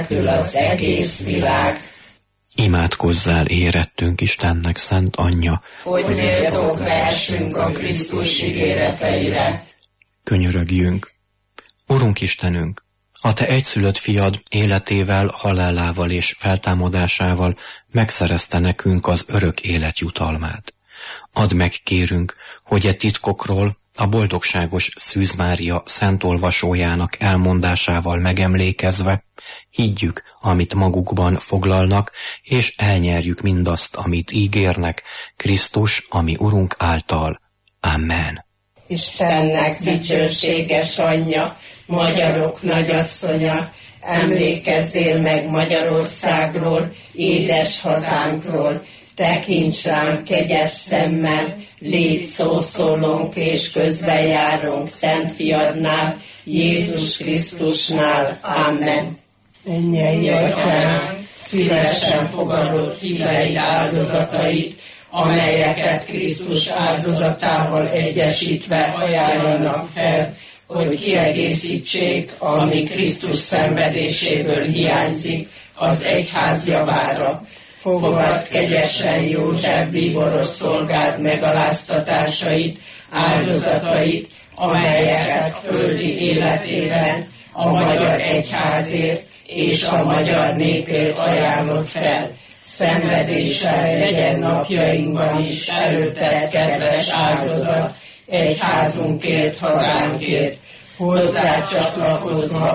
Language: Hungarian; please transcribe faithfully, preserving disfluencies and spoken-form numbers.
az egész világ. Imádkozzál, érettünk Istennek szent anyja, hogy méltók lehessünk a Krisztus ígéreteire. Könyörögjünk. Urunk Istenünk, a Te egyszülött fiad életével, halálával és feltámadásával megszerezte nekünk az örök élet jutalmát. Add meg, kérünk, hogy e titkokról a boldogságos Szűz Mária szent olvasójának elmondásával megemlékezve higgyük, amit magukban foglalnak, és elnyerjük mindazt, amit ígérnek, Krisztus, ami Urunk által. Amen. Istennek dicsőséges anyja, magyarok nagyasszonya, emlékezzél meg Magyarországról, édes hazánkról, tekints ránk kegyes szemmel, légy szószólónk és közbenjárunk Szent Fiadnál, Jézus Krisztusnál. Amen. Mennyei Atyánk, szívesen fogadott híveid áldozatait, amelyeket Krisztus áldozatával egyesítve ajánlanak fel, hogy kiegészítsék, ami Krisztus szenvedéséből hiányzik, az egyház javára. Fogadd kegyesen József bíboros szolgád megaláztatásait, áldozatait, amelyeket földi életében a magyar egyházért és a magyar népért ajánlott fel. Szenvedéssel legyen napjainkban is előtted kedves áldozat, egyházunkért, hazánkért, hozzá csatlakozva